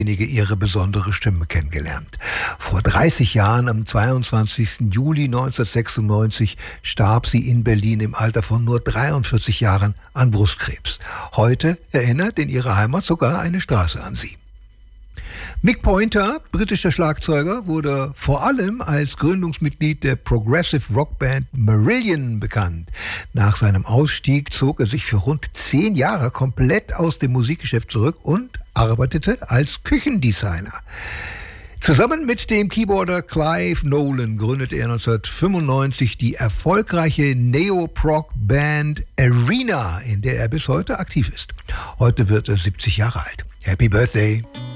ihre besondere Stimme kennengelernt. Vor 30 Jahren, am 22. Juli 1996, starb sie in Berlin im Alter von nur 43 Jahren an Brustkrebs. Heute erinnert in ihrer Heimat sogar eine Straße an sie. Mick Pointer, britischer Schlagzeuger, wurde vor allem als Gründungsmitglied der Progressive Rockband Marillion bekannt. Nach seinem Ausstieg zog er sich für rund 10 Jahre komplett aus dem Musikgeschäft zurück und arbeitete als Küchendesigner. Zusammen mit dem Keyboarder Clive Nolan gründete er 1995 die erfolgreiche Neo-Prog-Band Arena, in der er bis heute aktiv ist. Heute wird er 70 Jahre alt. Happy Birthday!